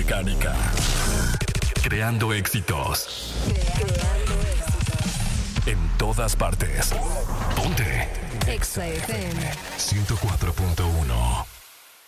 Mecánica. Creando éxitos. En todas partes. Ponte. Exa FM 104.1.